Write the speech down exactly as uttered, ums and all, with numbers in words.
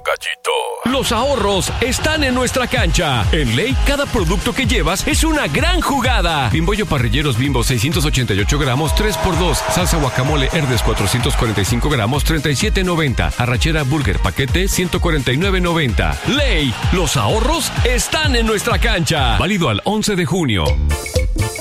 Gallito. Los ahorros están en nuestra cancha. En Ley, cada producto que llevas es una gran jugada. Bimbollo Parrilleros Bimbo seiscientos ochenta y ocho gramos, tres por dos. Salsa guacamole Herdes cuatrocientos cuarenta y cinco gramos, treinta y siete noventa. Arrachera Burger paquete ciento cuarenta y nueve noventa. Ley, los ahorros están en nuestra cancha. Válido al once de junio.